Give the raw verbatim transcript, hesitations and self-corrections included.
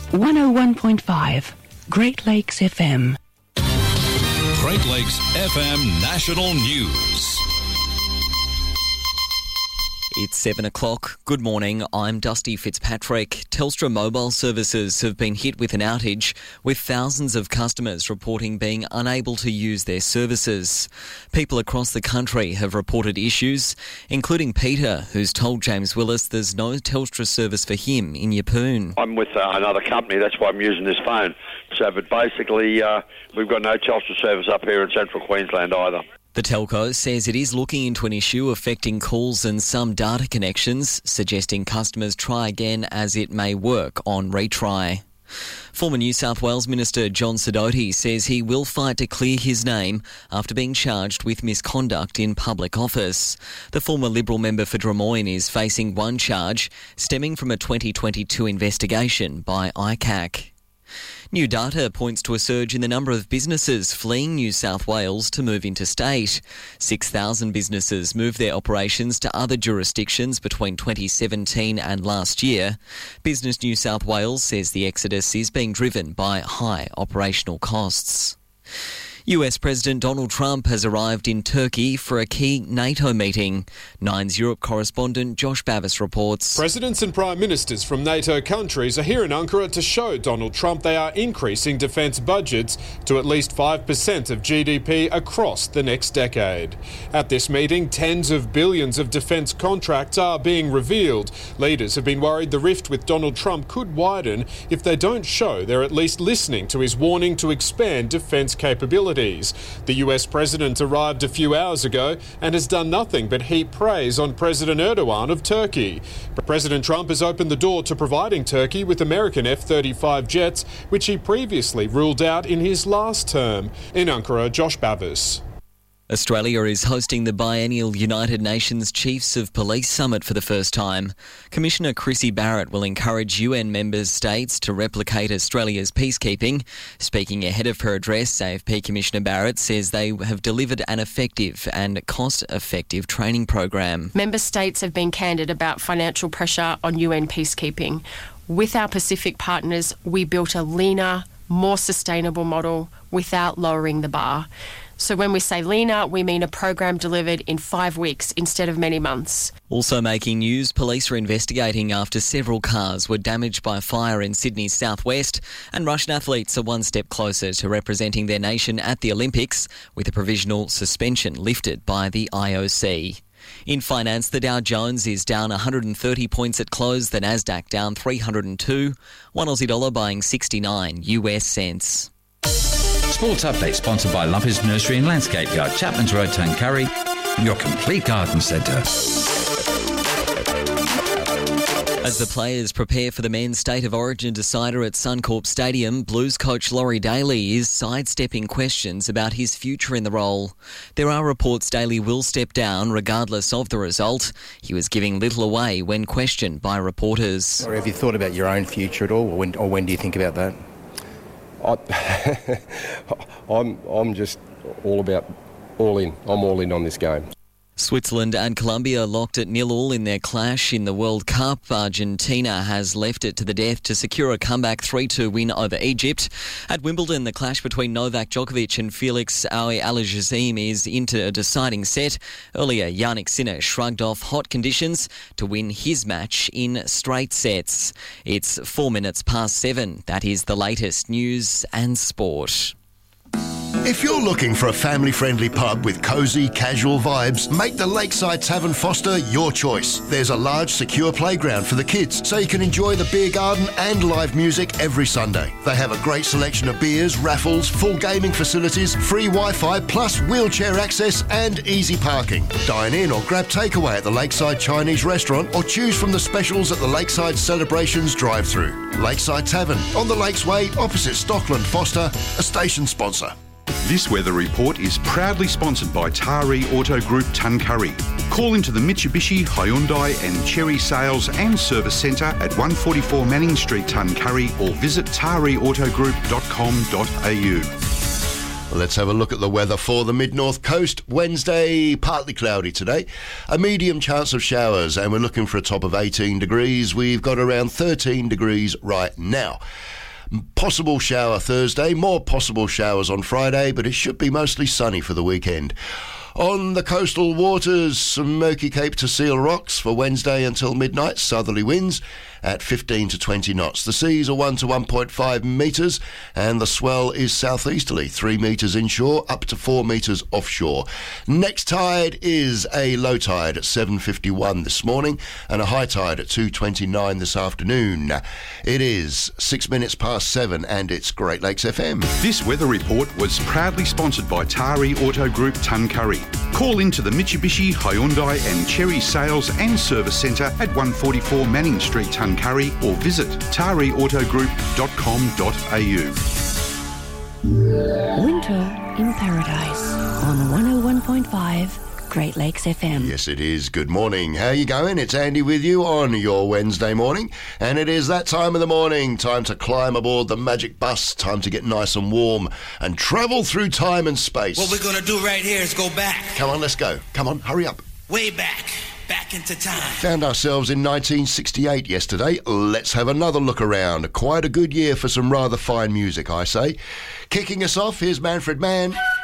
one oh one point five, Great Lakes F M. Great Lakes F M National News. It's seven o'clock. Good morning. I'm Dusty Fitzpatrick. Telstra mobile services have been hit with an outage, with thousands of customers reporting being unable to use their services. People across the country have reported issues, including Peter, who's told James Willis there's no Telstra service for him in Yeppoon. I'm with uh, another company, that's why I'm using this phone. So, but basically, uh, we've got no Telstra service up here in central Queensland either. The telco says it is looking into an issue affecting calls and some data connections, suggesting customers try again as it may work on retry. Former New South Wales Minister John Sidoti says he will fight to clear his name after being charged with misconduct in public office. The former Liberal member for Drummoyne is facing one charge stemming from a twenty twenty-two investigation by I C A C. New data points to a surge in the number of businesses fleeing New South Wales to move interstate. six thousand businesses moved their operations to other jurisdictions between twenty seventeen and last year. Business New South Wales says the exodus is being driven by high operational costs. U S President Donald Trump has arrived in Turkey for a key NATO meeting. Nine's Europe correspondent Josh Bavis reports. Presidents and prime ministers from NATO countries are here in Ankara to show Donald Trump they are increasing defence budgets to at least five percent of G D P across the next decade. At this meeting, tens of billions of defence contracts are being revealed. Leaders have been worried the rift with Donald Trump could widen if they don't show they're at least listening to his warning to expand defence capabilities. The U S president arrived a few hours ago and has done nothing but heap praise on President Erdogan of Turkey. President Trump has opened the door to providing Turkey with American F thirty-five jets, which he previously ruled out in his last term. In Ankara, Josh Bavis. Australia is hosting the biennial United Nations Chiefs of Police Summit for the first time. Commissioner Chrissy Barrett will encourage U N member states to replicate Australia's peacekeeping. Speaking ahead of her address, A F P Commissioner Barrett says they have delivered an effective and cost-effective training program. Member states have been candid about financial pressure on U N peacekeeping. With our Pacific partners, we built a leaner, more sustainable model without lowering the bar. So when we say leaner, we mean a program delivered in five weeks instead of many months. Also making news, police are investigating after several cars were damaged by fire in Sydney's southwest, and Russian athletes are one step closer to representing their nation at the Olympics, with a provisional suspension lifted by the I O C. In finance, the Dow Jones is down one hundred thirty points at close, the Nasdaq down three hundred two, one Aussie dollar buying sixty-nine U S cents. Sports Update sponsored by Lumpers Nursery and Landscape Yard, Chapman's Road, Tuncurry, your complete garden centre. As the players prepare for the men's State of Origin decider at Suncorp Stadium, Blues coach Laurie Daly is sidestepping questions about his future in the role. There are reports Daly will step down regardless of the result. He was giving little away when questioned by reporters. Or have you thought about your own future at all, or when, or when do you think about that? I, I'm I'm just all about all in. I'm all in on this game. Switzerland and Colombia locked at nil all in their clash in the World Cup. Argentina has left it to the death to secure a comeback three two win over Egypt. At Wimbledon, the clash between Novak Djokovic and Felix Auger-Aliassime is into a deciding set. Earlier, Jannik Sinner shrugged off hot conditions to win his match in straight sets. It's four minutes past seven. That is the latest news and sport. If you're looking for a family-friendly pub with cosy, casual vibes, make the Lakeside Tavern Foster your choice. There's a large, secure playground for the kids, so you can enjoy the beer garden and live music every Sunday. They have a great selection of beers, raffles, full gaming facilities, free Wi-Fi, plus wheelchair access and easy parking. Dine in or grab takeaway at the Lakeside Chinese Restaurant, or choose from the specials at the Lakeside Celebrations drive-thru. Lakeside Tavern, on the Lakes Way, opposite Stockland Foster, a station sponsor. This weather report is proudly sponsored by Taree Auto Group Tuncurry. Call into the Mitsubishi, Hyundai and Chery Sales and Service Centre at one forty-four Manning Street, Tuncurry, or visit taree auto group dot com dot a u. Let's have a look at the weather for the mid-north coast. Wednesday, partly cloudy today. A medium chance of showers, and we're looking for a top of eighteen degrees. We've got around thirteen degrees right now. Possible shower Thursday, more possible showers on Friday, but it should be mostly sunny for the weekend. On the coastal waters, Smoky Cape to Seal Rocks for Wednesday until midnight, southerly winds at fifteen to twenty knots. The seas are one to one point five metres and the swell is southeasterly, three metres inshore up to four metres offshore. Next tide is a low tide at seven fifty-one this morning and a high tide at two twenty-nine this afternoon. It is six minutes past seven and it's Great Lakes F M. This weather report was proudly sponsored by Tari Auto Group Tuncurry. Call into the Mitsubishi, Hyundai and Cherry Sales and Service Centre at one forty-four Manning Street, Tuncurry, or visit tari auto group dot com dot a u. Winter in Paradise on one oh one point five Great Lakes F M. Yes, it is. Good morning. How you going? It's Andy with you on your Wednesday morning. And it is that time of the morning. Time to climb aboard the magic bus. Time to get nice and warm and travel through time and space. What we're going to do right here is go back. Come on, let's go. Come on, hurry up. Way back. Back into time. Found ourselves in nineteen sixty-eight yesterday. Let's have another look around. Quite a good year for some rather fine music, I say. Kicking us off, here's Manfred Mann.